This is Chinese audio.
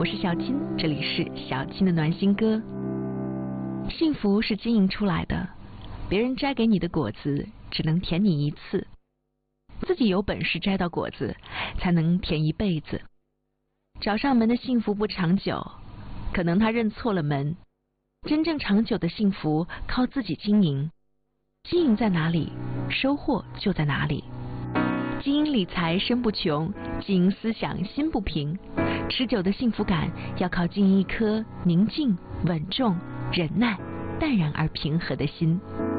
我是小青，这里是小青的暖心歌。幸福是经营出来的，别人摘给你的果子只能甜你一次，自己有本事摘到果子，才能甜一辈子。找上门的幸福不长久，可能他认错了门。真正长久的幸福靠自己经营，经营在哪里，收获就在哪里。经营理财身不穷，经营思想心不平。持久的幸福感要靠经营一颗宁静、稳重、忍耐、淡然而平和的心。